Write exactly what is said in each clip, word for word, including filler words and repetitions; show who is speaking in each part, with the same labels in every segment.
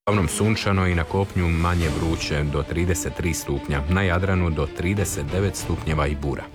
Speaker 1: Uglavnom sunčano i na kopnju manje vruće do trideset tri stupnja, na Jadranu do trideset devet stupnjeva i bura.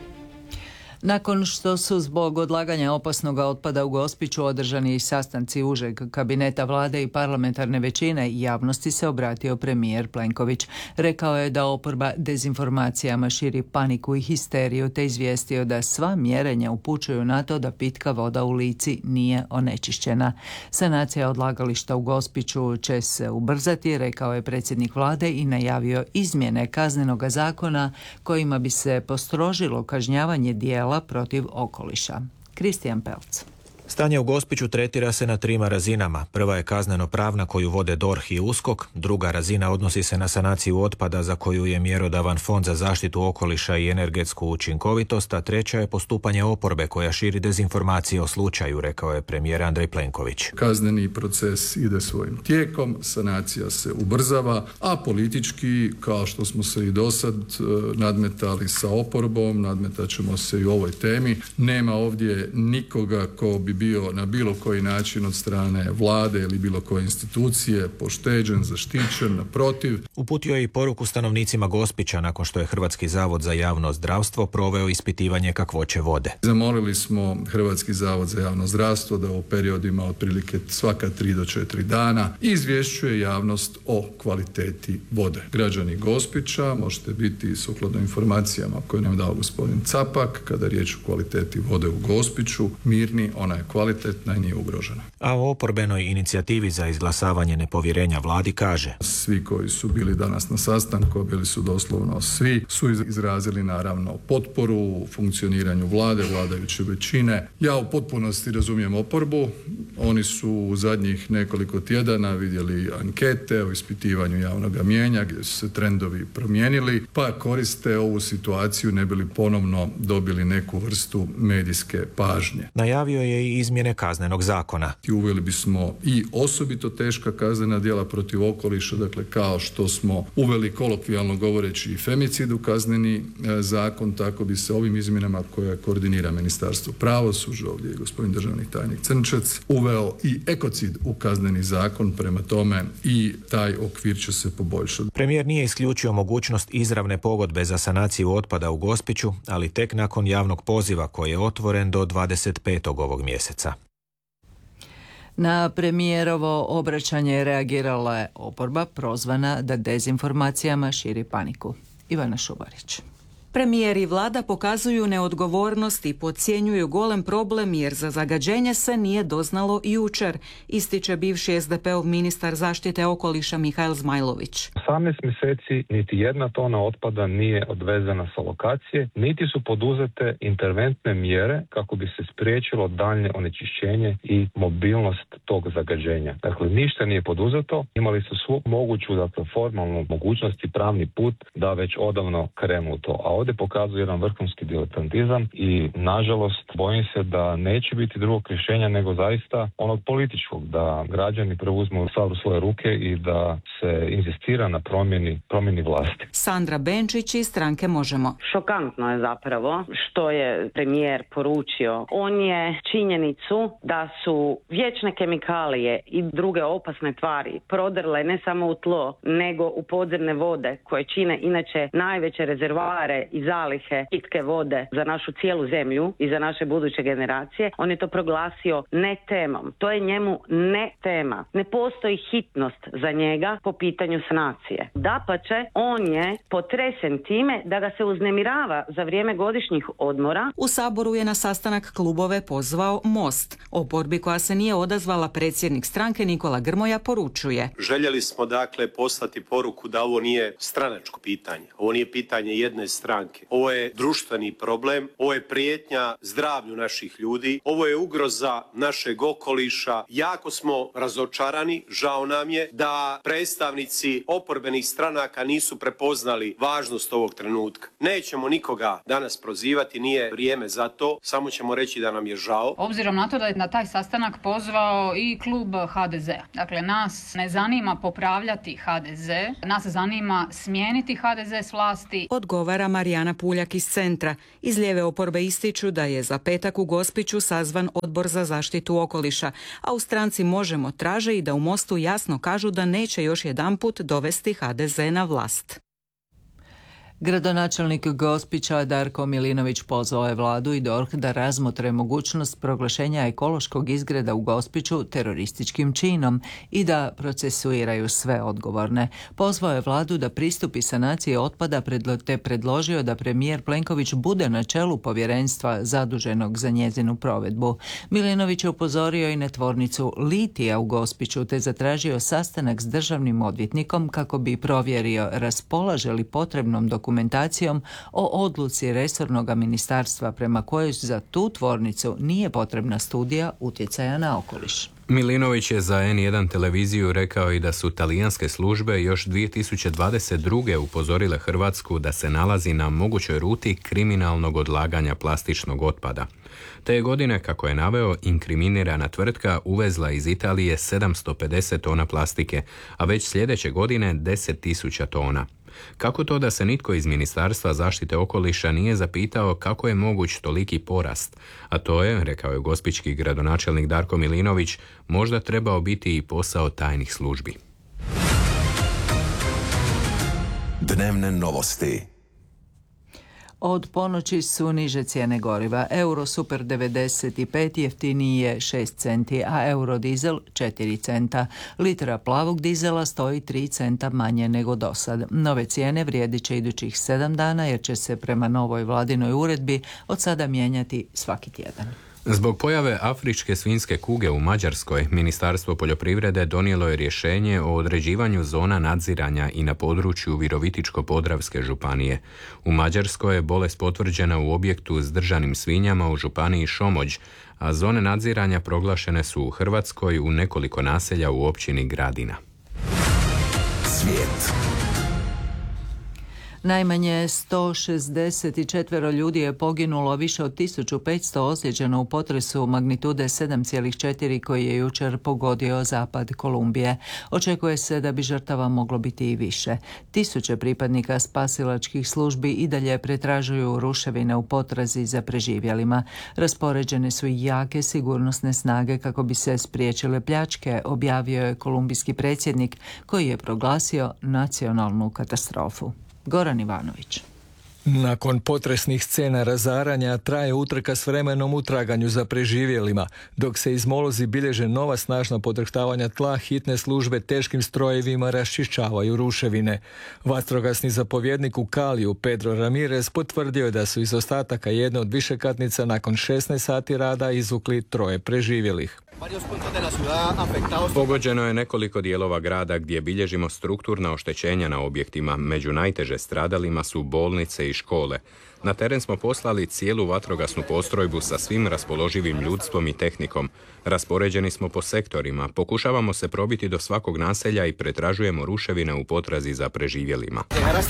Speaker 2: Nakon što su zbog odlaganja opasnog otpada u Gospiću održani sastanci užeg kabineta vlade i parlamentarne većine, javnosti se obratio premijer Plenković. Rekao je da oporba dezinformacijama širi paniku i histeriju, te izvijestio da sva mjerenja upućuju na to da pitka voda u Lici nije onečišćena. Sanacija odlagališta u Gospiću će se ubrzati, rekao je predsjednik vlade i najavio izmjene Kaznenoga zakona kojima bi se postrožilo kažnjavanje dijela protiv okoliša. Kristijan Pelc.
Speaker 3: Stanje u Gospiću tretira se na trima razinama. Prva je kazneno-pravna koju vode D O R H i U S K O K. Druga razina odnosi se na sanaciju otpada za koju je mjerodavan Fond za zaštitu okoliša i energetsku učinkovitost, a treća je postupanje oporbe koja širi dezinformacije o slučaju, rekao je premijer Andrej Plenković.
Speaker 4: Kazneni proces ide svojim tijekom, sanacija se ubrzava, a politički, kao što smo se i dosad nadmetali sa oporbom, nadmetat ćemo se i u ovoj temi. Nema ovdje nikoga ko bi bio na bilo koji način od strane vlade ili bilo koje institucije pošteđen, zaštićen, naprotiv.
Speaker 3: Uputio je i poruku stanovnicima Gospića nakon što je Hrvatski zavod za javno zdravstvo proveo ispitivanje kakvoće vode.
Speaker 4: Zamolili smo Hrvatski zavod za javno zdravstvo da u periodima otprilike svaka tri do četiri dana izvješćuje javnost o kvaliteti vode. Građani Gospića možete biti sukladno informacijama koje nam dao gospodin Capak, kada je riječ o kvaliteti vode u Gospiću, mirni, ona je kvalitetna i nije ugrožena.
Speaker 3: A o oporbenoj inicijativi za izglasavanje nepovjerenja vladi kaže:
Speaker 4: svi koji su bili danas na sastanku, bili su doslovno svi, su izrazili naravno potporu funkcioniranju vlade, vladajuće većine. Ja u potpunosti razumijem oporbu. Oni su u zadnjih nekoliko tjedana vidjeli ankete o ispitivanju javnog mijenja gdje su se trendovi promijenili, pa koriste ovu situaciju ne bi li ponovno dobili neku vrstu medijske pažnje.
Speaker 3: Najavio je i izmjene Kaznenog zakona.
Speaker 4: I uveli bismo i osobito teška kaznena djela protiv okoliša, dakle kao što smo uveli kolokvijalno govoreći i femicid u kazneni e, zakon, tako bi se ovim izmjenama koje koordinira Ministarstvo pravosuđa, ovdje je gospodin državni tajnik Crnčec, uveo i ekocid u kazneni zakon, prema tome i taj okvir će se poboljšati.
Speaker 3: Premijer nije isključio mogućnost izravne pogodbe za sanaciju otpada u Gospiću, ali tek nakon javnog poziva koji je otvoren do dvadeset petog ovog mjeseca.
Speaker 2: Na premijerovo obraćanje je reagirala oporba prozvana da dezinformacijama širi paniku. Ivana Šubarić.
Speaker 5: Premijer i vlada pokazuju neodgovornost i podcjenjuju golem problem jer za zagađenje se nije doznalo jučer, ističe bivši es de pe ov ministar zaštite okoliša Mihael Zmajlović.
Speaker 6: osamnaest mjeseci niti jedna tona otpada nije odvezena sa lokacije, niti su poduzete interventne mjere kako bi se spriječilo daljnje onečišćenje i mobilnost tog zagađenja. Dakle, ništa nije poduzeto, imali su svu moguću, dakle, formalnu mogućnost i pravni put da već odavno krenu u to. A ovdje pokazuje jedan vrhunski diletantizam i, nažalost, bojim se da neće biti drugog rješenja nego zaista onog političkog, da građani preuzmu stvar u svoje ruke i da se inzistira na promjeni, promjeni vlasti.
Speaker 5: Sandra Benčić iz stranke Možemo.
Speaker 7: Šokantno je zapravo što je premijer poručio. On je činjenicu da su vječne kemikalije i druge opasne tvari prodrle ne samo u tlo, nego u podzemne vode koje čine inače najveće rezervoare i zalihe pitke vode za našu cijelu zemlju i za naše buduće generacije. On je to proglasio ne temom. To je njemu ne tema. Ne postoji hitnost za njega po pitanju sanacije. Dapače, on je potresen time da ga se uznemirava za vrijeme godišnjih odmora.
Speaker 5: U Saboru je na sastanak klubove pozvao Most. Oporbi koja se nije odazvala predsjednik stranke Nikola Grmoja poručuje:
Speaker 8: željeli smo dakle poslati poruku da ovo nije stranačko pitanje. Ovo nije pitanje jedne stranke. Ovo je društveni problem, ovo je prijetnja zdravlju naših ljudi, ovo je ugroza našeg okoliša. Jako smo razočarani, žao nam je da predstavnici oporbenih stranaka nisu prepoznali važnost ovog trenutka. Nećemo nikoga danas prozivati, nije vrijeme za to, samo ćemo reći da nam je žao.
Speaker 9: Obzirom na to da je na taj sastanak pozvao i klub ha de zea. Dakle, nas ne zanima popravljati ha de ze, nas zanima smijeniti ha de ze s vlasti.
Speaker 5: Odgovara Marija Marijana Puljak iz Centra. Iz lijeve oporbe ističu da je za petak u Gospiću sazvan Odbor za zaštitu okoliša, a u stranci Možemo traže i da u Mostu jasno kažu da neće još jedanput dovesti ha de ze na vlast.
Speaker 2: Gradonačelnik Gospića Darko Milinović pozvao je vladu i DORH da razmotre mogućnost proglašenja ekološkog izgreda u Gospiću terorističkim činom i da procesuiraju sve odgovorne. Pozvao je vladu da pristupi sanaciji otpada te predložio da premijer Plenković bude na čelu povjerenstva zaduženog za njezinu provedbu. Milinović je upozorio i na tvornicu litija u Gospiću te zatražio sastanak s državnim odvjetnikom kako bi provjerio raspolaže li potrebnom dokumentacijom dokumentacijom o odluci resornog ministarstva prema kojoj za tu tvornicu nije potrebna studija utjecaja na okoliš.
Speaker 1: Milinović je za en jedan televiziju rekao i da su talijanske službe još dvije tisuće dvadeset druge upozorile Hrvatsku da se nalazi na mogućoj ruti kriminalnog odlaganja plastičnog otpada. Te je godine, kako je naveo, inkriminirana tvrtka uvezla iz Italije sedamsto pedeset tona plastike, a već sljedeće godine deset tisuća tona. Kako to da se nitko iz Ministarstva zaštite okoliša nije zapitao kako je moguć toliki porast? A to je, rekao je gospićki gradonačelnik Darko Milinović, možda trebao biti i posao tajnih službi.
Speaker 10: Dnevne novosti.
Speaker 2: Od ponoći su niže cijene goriva. Euro Super devedeset pet jeftiniji je šest centi, a euro dizel četiri centa. Litra plavog dizela stoji tri centa manje nego dosad. Nove cijene vrijedit će idućih sedam dana jer će se prema novoj vladinoj uredbi od sada mijenjati svaki tjedan.
Speaker 1: Zbog pojave afričke svinjske kuge u Mađarskoj, Ministarstvo poljoprivrede donijelo je rješenje o određivanju zona nadziranja i na području Virovitičko-podravske županije. U Mađarskoj je bolest potvrđena u objektu s držanim svinjama u županiji Šomođ, a zone nadziranja proglašene su u Hrvatskoj u nekoliko naselja u općini Gradina.
Speaker 10: Svijet.
Speaker 2: Najmanje sto šezdeset četiri ljudi je poginulo, više od tisuću petsto ozlijeđeno u potresu magnitude sedam zarez četiri koji je jučer pogodio zapad Kolumbije. Očekuje se da bi žrtava moglo biti i više. Tisuće pripadnika spasilačkih službi i dalje pretražuju ruševine u potrazi za preživjelima. Raspoređene su i jake sigurnosne snage kako bi se spriječile pljačke, objavio je kolumbijski predsjednik koji je proglasio nacionalnu katastrofu. Goran Ivanović.
Speaker 11: Nakon potresnih scena razaranja traje utrka s vremenom u traganju za preživjelima. Dok se iz Molozi bilježe nova snažna podrhtavanja tla, hitne službe teškim strojevima raščišćavaju ruševine. Vatrogasni zapovjednik u Kaliju Pedro Ramirez potvrdio je da su iz ostataka jedne od višekatnica nakon šesnaest sati rada izvukli troje preživjelih.
Speaker 1: Pogođeno je nekoliko dijelova grada gdje bilježimo strukturna oštećenja na objektima. Među najteže stradalima su bolnice i škole. Na teren smo poslali cijelu vatrogasnu postrojbu sa svim raspoloživim ljudstvom i tehnikom. Raspoređeni smo po sektorima, pokušavamo se probiti do svakog naselja i pretražujemo ruševine u potrazi za preživjelima.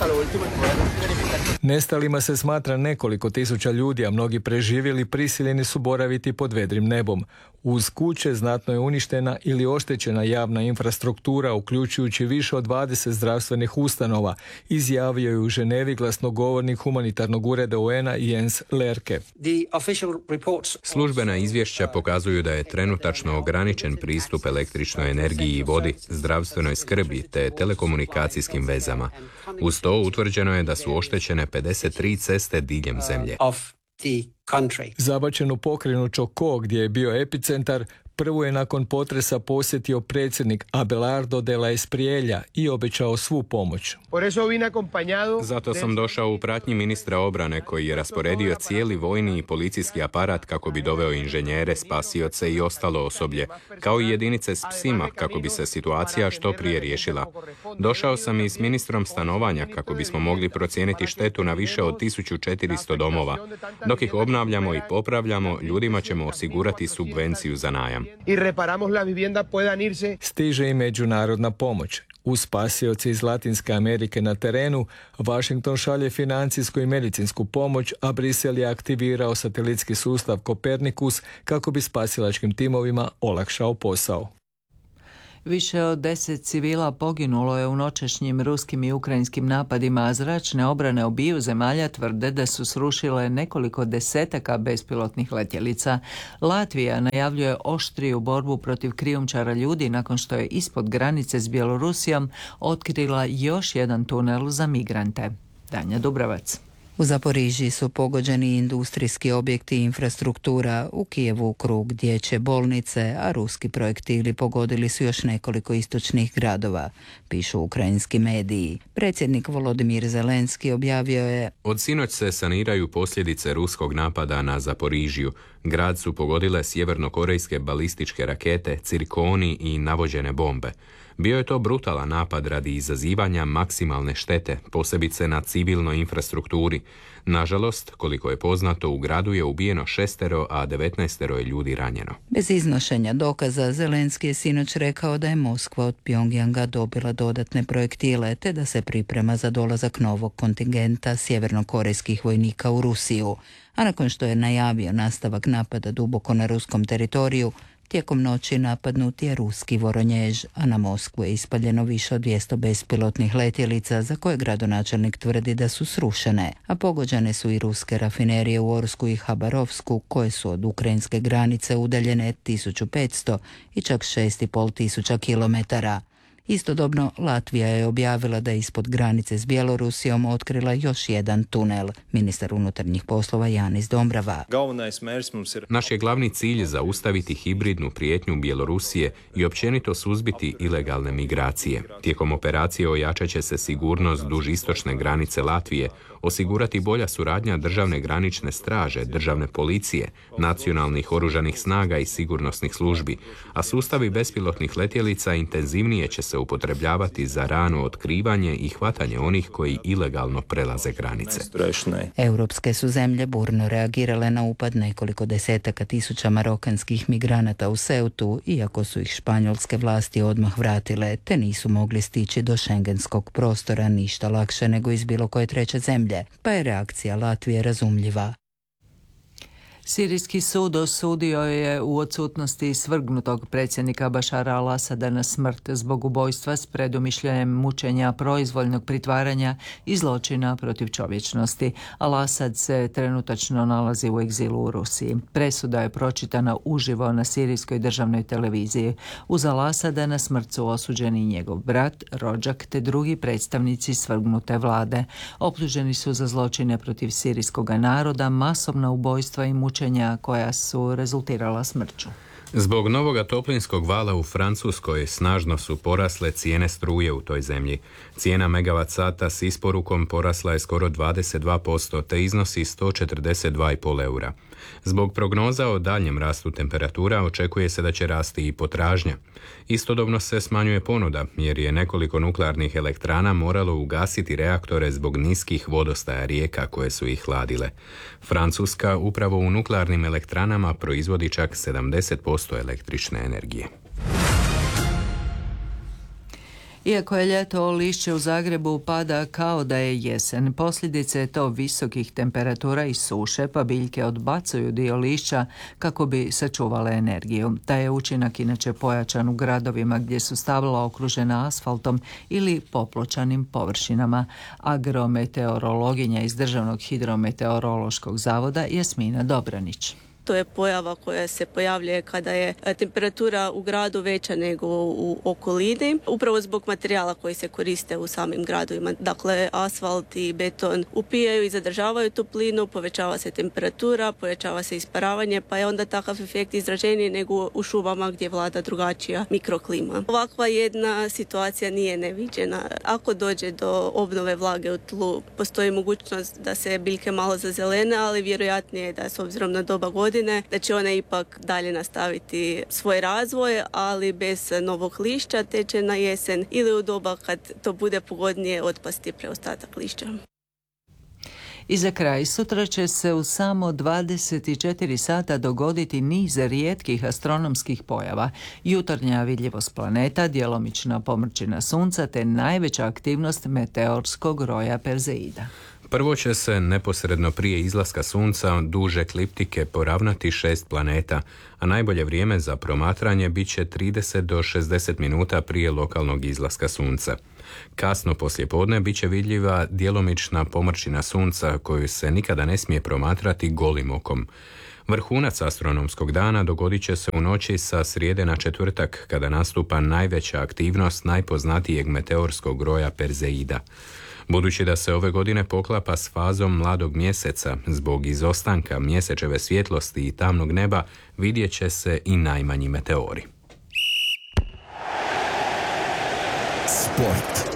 Speaker 11: Nestalima se smatra nekoliko tisuća ljudi, a mnogi preživjeli prisiljeni su boraviti pod vedrim nebom. Uz kuće znatno je uništena ili oštećena javna infrastruktura, uključujući više od dvadeset zdravstvenih ustanova, izjavio je u Ženevi glasnogovornik humanitarnog ureda U N-a Jens Lerke.
Speaker 1: Službena izvješća pokazuju da je trenutačno ograničen pristup električnoj energiji i vodi, zdravstvenoj skrbi te telekomunikacijskim vezama. Uz to utvrđeno je da su oštećene pedeset tri ceste diljem zemlje.
Speaker 11: Zabačenu pokrajinu Chocó, gdje je bio epicentar, prvo je nakon potresa posjetio predsjednik Abelardo de la Espriella i obećao svu pomoć.
Speaker 1: Zato sam došao u pratnji ministra obrane koji je rasporedio cijeli vojni i policijski aparat kako bi doveo inženjere, spasioce i ostalo osoblje, kao i jedinice s psima kako bi se situacija što prije riješila. Došao sam i s ministrom stanovanja kako bismo mogli procijeniti štetu na više od tisuću četiristo domova. Dok ih obnavljamo i popravljamo, ljudima ćemo osigurati subvenciju za najam.
Speaker 11: Stiže i međunarodna pomoć. Uz spasioce iz Latinske Amerike na terenu, Washington šalje financijsku i medicinsku pomoć, a Brisel je aktivirao satelitski sustav Kopernikus kako bi spasilačkim timovima olakšao posao.
Speaker 2: Više od deset civila poginulo je u noćašnjim ruskim i ukrajinskim napadima, a zračne obrane obiju zemalja tvrde da su srušile nekoliko desetaka bespilotnih letjelica. Latvija najavljuje oštriju borbu protiv krijumčara ljudi nakon što je ispod granice s Bjelorusijom otkrila još jedan tunel za migrante. Danja Dubravac.
Speaker 12: U Zaporižiji su pogođeni industrijski objekti i infrastruktura, u Kijevu krug dječje bolnice, a ruski projektili pogodili su još nekoliko istočnih gradova, pišu ukrajinski mediji. Predsjednik Volodimir Zelenski objavio je:
Speaker 1: Od sinoć se saniraju posljedice ruskog napada na Zaporižiju. Grad su pogodile sjevernokorejske balističke rakete, cirkoni i navođene bombe. Bio je to brutalan napad radi izazivanja maksimalne štete, posebice na civilnoj infrastrukturi. Nažalost, koliko je poznato, u gradu je ubijeno šestero, a devetnaestero je ljudi ranjeno.
Speaker 12: Bez iznošenja dokaza, Zelenski je sinoć rekao da je Moskva od Pjongjanga dobila dodatne projektile, te da se priprema za dolazak novog kontingenta sjevernokorejskih vojnika u Rusiju. A nakon što je najavio nastavak napada duboko na ruskom teritoriju, tijekom noći napadnut je ruski Voronjež, a na Moskvu je ispaljeno više od dvjesto bespilotnih letjelica za koje gradonačelnik tvrdi da su srušene, a pogođene su i ruske rafinerije u Orsku i Habarovsku, koje su od ukrajinske granice udaljene tisuću petsto i čak šest i pol tisuća kilometara. Istodobno, Latvija je objavila da je ispod granice s Bjelorusijom otkrila još jedan tunel. Ministar unutarnjih poslova Janis Dombrava.
Speaker 1: Naš je glavni cilj zaustaviti hibridnu prijetnju Bjelorusije i općenito suzbiti ilegalne migracije. Tijekom operacije ojačat će se sigurnost duž istočne granice Latvije, osigurati bolja suradnja državne granične straže, državne policije, nacionalnih oružanih snaga i sigurnosnih službi, a sustavi bespilotnih letjelica intenzivnije će se upotrebljavati za rano otkrivanje i hvatanje onih koji ilegalno prelaze granice.
Speaker 12: Europske su zemlje burno reagirale na upad nekoliko desetaka tisuća marokanskih migranata u Ceutu, iako su ih španjolske vlasti odmah vratile, te nisu mogli stići do šengenskog prostora ništa lakše nego iz bilo koje treće zemlje, pa je reakcija Latvije razumljiva.
Speaker 2: Sirijski sud osudio je u odsutnosti svrgnutog predsjednika Bašara al-Asada na smrt zbog ubojstva s predumišljajem mučenja, proizvoljnog pritvaranja i zločina protiv čovječnosti. Al-Asad se trenutačno nalazi u egzilu u Rusiji. Presuda je pročitana uživo na sirijskoj državnoj televiziji. Uz al-Asada na smrt su osuđeni njegov brat, rođak te drugi predstavnici svrgnute vlade. Optuženi su za zločine protiv sirijskog naroda, masovna ubojstva i mučenja koja su rezultirala smrću.
Speaker 1: Zbog novoga toplinskog vala u Francuskoj snažno su porasle cijene struje u toj zemlji. Cijena megavat sata s isporukom porasla je skoro dvadeset dva posto te iznosi sto četrdeset dva zarez pet eura. Zbog prognoza o daljem rastu temperatura očekuje se da će rasti i potražnja. Istodobno se smanjuje ponuda jer je nekoliko nuklearnih elektrana moralo ugasiti reaktore zbog niskih vodostaja rijeka koje su ih hladile. Francuska upravo u nuklearnim elektranama proizvodi čak sedamdeset posto električne energije.
Speaker 2: Iako je ljeto, lišće u Zagrebu pada kao da je jesen. Posljedice je to visokih temperatura i suše, pa biljke odbacuju dio lišća kako bi sačuvale energiju. Taj je učinak inače pojačan u gradovima gdje su stabla okružena asfaltom ili popločanim površinama. Agrometeorologinja iz Državnog hidrometeorološkog zavoda Jasmina Dobranić.
Speaker 13: To je pojava koja se pojavljuje kada je temperatura u gradu veća nego u okolini, upravo zbog materijala koji se koriste u samim gradovima. Dakle, asfalt i beton upijaju i zadržavaju toplinu, povećava se temperatura, povećava se isparavanje, pa je onda takav efekt izraženiji nego u šumama gdje vlada drugačija mikroklima. Ovakva jedna situacija nije neviđena. Ako dođe do obnove vlage u tlu, postoji mogućnost da se biljke malo zazelene, ali vjerojatnije je da s obzirom na doba godine da će one ipak dalje nastaviti svoj razvoj, ali bez novog lišća, te će na jesen ili u doba kad to bude pogodnije otpasti preostatak lišća.
Speaker 2: I za kraj, sutra će se u samo dvadeset četiri sata dogoditi niz rijetkih astronomskih pojava. Jutarnja vidljivost planeta, djelomična pomrčina sunca te najveća aktivnost meteorskog roja Perzeida.
Speaker 1: Prvo će se neposredno prije izlaska sunca duž ekliptike poravnati šest planeta, a najbolje vrijeme za promatranje bit će trideset do šezdeset minuta prije lokalnog izlaska sunca. Kasno poslijepodne bit će vidljiva djelomična pomrčina sunca koju se nikada ne smije promatrati golim okom. Vrhunac astronomskog dana dogodit će se u noći sa srijede na četvrtak, kada nastupa najveća aktivnost najpoznatijeg meteorskog roja Perzeida. Budući da se ove godine poklapa s fazom mladog mjeseca, zbog izostanka mjesečeve svjetlosti i tamnog neba, vidjet će se i najmanji meteori.
Speaker 10: Sport.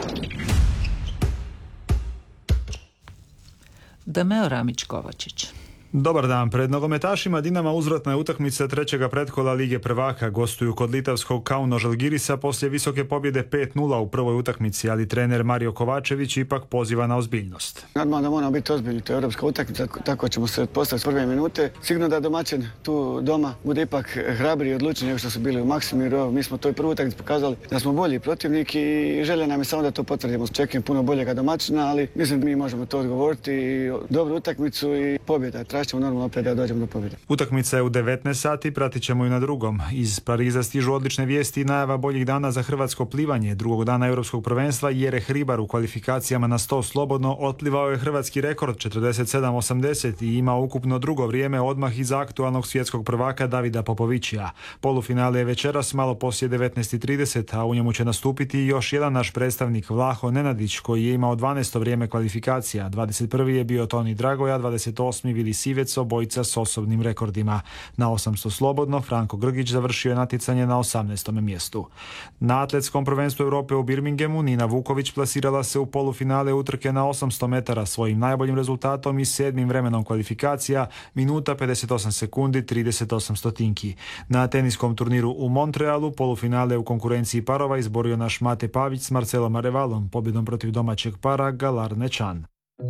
Speaker 2: Dameo Ramić-Kovačić.
Speaker 14: Dobar dan. Pred nogometašima Dinama uzvratna je utakmica trećega pretkola Lige prvaka. Gostuju kod litavskog Kauno Žalgirisa poslije visoke pobjede pet nula u prvoj utakmici, ali trener Mario Kovačević ipak poziva na ozbiljnost.
Speaker 15: Normalno da moramo biti ozbiljni, to je europska utakmica, tako ćemo se postaviti s prve minute. Sigurno da domaćin tu doma bude ipak hrabri i odlučni nego što su bili u Maksimiru. Mi smo to i prvu utakmicu pokazali da smo bolji protivnik i želja nam je samo da to potvrdimo. Čekam puno boljega domaćina, ali mislim da mi možemo to odgovoriti. Dobru utakmicu i pobjeda. Ćemo normalno opet da dođemo do pobjede.
Speaker 14: Utakmica je u devetnaest sati, pratit ćemo i na drugom. Iz Pariza stižu odlične vijesti i najava boljih dana za hrvatsko plivanje. Drugog dana europskog prvenstva Jereh Hribar u kvalifikacijama na sto slobodno otplivao je hrvatski rekord četrdeset sedam osamdeset i imao ukupno drugo vrijeme odmah iza aktualnog svjetskog prvaka Davida Popovićija. Polufinale je večeras malo poslije devetnaest i trideset, a u njemu će nastupiti još jedan naš predstavnik Vlaho Nenadić koji je imao dvanaesto vrijeme kvalifikacija. dvadeset prvi je bio Toni Dragoja, dvadeset osmi Vili Sivec, obojica s osobnim rekordima. Na osamsto slobodno Franko Grgić završio je natjecanje na osamnaestom mjestu. Na atletskom prvenstvu Europe u Birminghamu Nina Vuković plasirala se u polufinale utrke na osamsto metara svojim najboljim rezultatom i sedmim vremenom kvalifikacija, minuta pedeset osam sekundi trideset osam stotinki. Na teniskom turniru u Montrealu polufinale u konkurenciji parova izborio naš Mate Pavić s Marcelom Arevalom, pobjedom protiv domaćeg para Galar Nečan.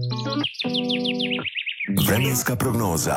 Speaker 10: Vremenska prognoza.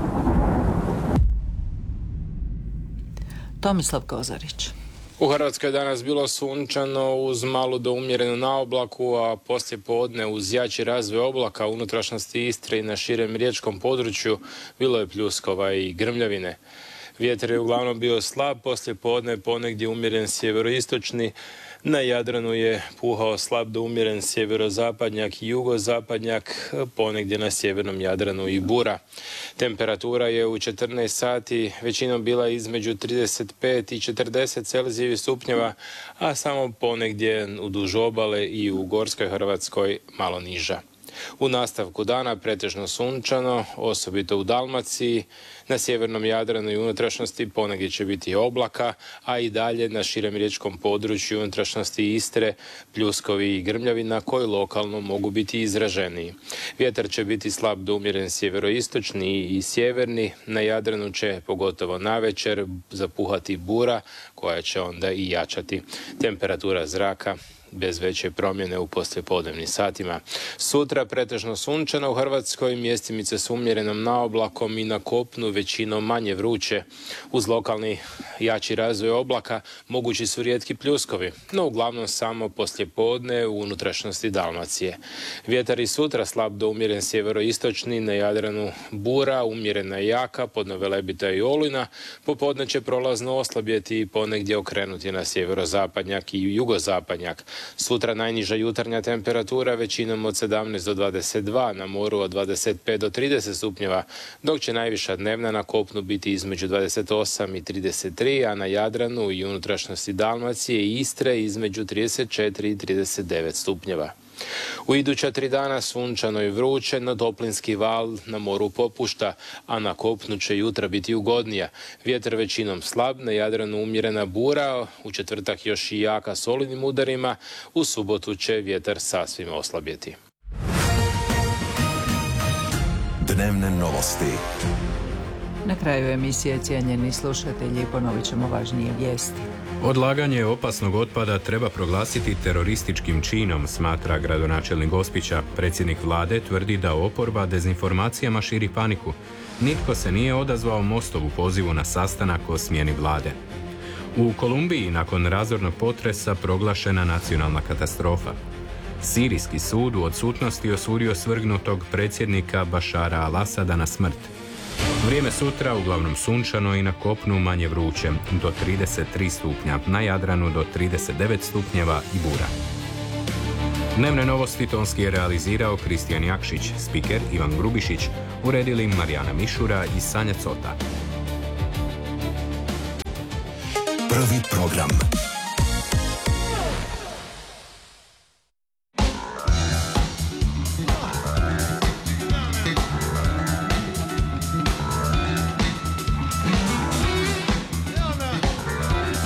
Speaker 2: Tomislav Kozarić.
Speaker 16: U Hrvatskoj je danas bilo sunčano uz malu do umjerenu naoblaku, a poslije podne uz jači razvoj oblaka u unutrašnjosti Istre i na širem riječkom području bilo je pljuskova i grmljavine. Vjetar je uglavnom bio slab, poslije podne ponegdje umjeren sjeveroistočni. Na Jadranu je puhao slab do umjeren sjeverozapadnjak i jugozapadnjak, ponegdje na sjevernom Jadranu i bura. Temperatura je u četrnaest sati većinom bila između trideset pet i četrdeset Celzijevih stupnjeva, a samo ponegdje u duž obale i u gorskoj Hrvatskoj malo niža. U nastavku dana pretežno sunčano, osobito u Dalmaciji, na sjevernom Jadranu i unutrašnjosti ponegdje će biti oblaka, a i dalje na širem riječkom području unutrašnjosti Istre pljuskovi i grmljavina koji lokalno mogu biti izraženiji. Vjetar će biti slab do umjeren sjeveroistočni i sjeverni, na Jadranu će pogotovo navečer zapuhati bura koja će onda i jačati. Temperatura zraka bez veće promjene u poslijepodnevnim satima. Sutra pretežno sunčano u Hrvatskoj, mjestimice s umjerenom naoblakom i na kopnu većinom manje vruće. Uz lokalni jači razvoj oblaka mogući su rijetki pljuskovi, no uglavnom samo poslijepodne u unutrašnjosti Dalmacije. Vjetar i sutra slab do umjeren sjeveroistočni, na Jadranu bura, umjerena i jaka, podno Velebita i Olujna. Popodne će prolazno oslabjeti i ponegdje okrenuti na sjeverozapadnjak i jugozapadnjak. Sutra najniža jutarnja temperatura većinom od sedamnaest do dvadeset dva, na moru od dvadeset pet do trideset stupnjeva, dok će najviša dnevna na kopnu biti između dvadeset osam i trideset tri, a na Jadranu i unutrašnjosti Dalmacije i Istre između trideset četiri i trideset devet stupnjeva. U iduća tri dana sunčano i vruće, no toplinski val na moru popušta, a na kopnu će jutra biti ugodnija. Vjetar većinom slab, na Jadranu umjerena bura, u četvrtak još i jaka s olujnim udarima, u subotu će vjetar sasvim oslabjeti.
Speaker 10: Dnevne novosti.
Speaker 2: Na kraju emisije, cijenjeni slušatelji, ponovit ćemo važnije vijesti.
Speaker 1: Odlaganje opasnog otpada treba proglasiti terorističkim činom, smatra gradonačelnik Gospića. Predsjednik vlade tvrdi da oporba dezinformacijama širi paniku. Nitko se nije odazvao Mostovu pozivu na sastanak o smjeni vlade. U Kolumbiji nakon razornog potresa proglašena nacionalna katastrofa. Sirijski sud u odsutnosti osudio svrgnutog predsjednika Bašara al-Asada na smrt. Vrijeme sutra uglavnom sunčano i na kopnu manje vruće, do trideset tri stupnja, na Jadranu do trideset devet stupnjeva i bura. Dnevne novosti tonski je realizirao Kristijan Jakšić, spiker Ivan Grubišić, uredili Marijana Mišura i Sanja Cota.
Speaker 10: Prvi program.